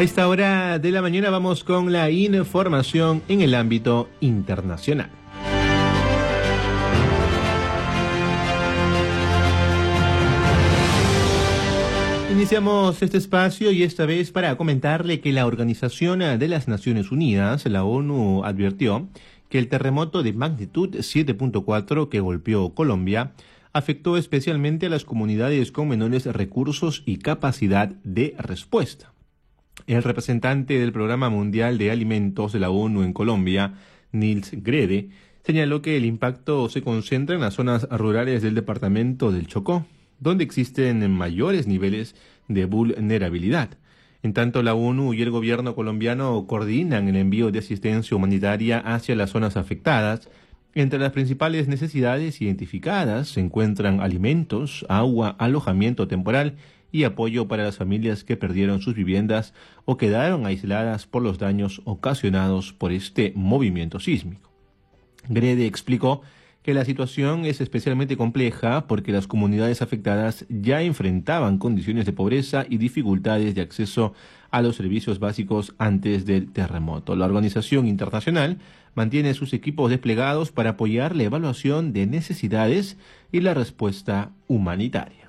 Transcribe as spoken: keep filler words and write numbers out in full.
A esta hora de la mañana vamos con la información en el ámbito internacional. Iniciamos este espacio y esta vez para comentarle que la Organización de las Naciones Unidas, la ONU, advirtió que el terremoto de magnitud siete punto cuatro que golpeó Colombia afectó especialmente a las comunidades con menores recursos y capacidad de respuesta. El representante del Programa Mundial de Alimentos de la ONU en Colombia, Nils Grede, señaló que el impacto se concentra en las zonas rurales del departamento del Chocó, donde existen mayores niveles de vulnerabilidad. En tanto, la ONU y el gobierno colombiano coordinan el envío de asistencia humanitaria hacia las zonas afectadas. Entre las principales necesidades identificadas se encuentran alimentos, agua, alojamiento temporal y apoyo para las familias que perdieron sus viviendas o quedaron aisladas por los daños ocasionados por este movimiento sísmico. Grede explicó que la situación es especialmente compleja porque las comunidades afectadas ya enfrentaban condiciones de pobreza y dificultades de acceso a los servicios básicos antes del terremoto. La organización internacional mantiene sus equipos desplegados para apoyar la evaluación de necesidades y la respuesta humanitaria.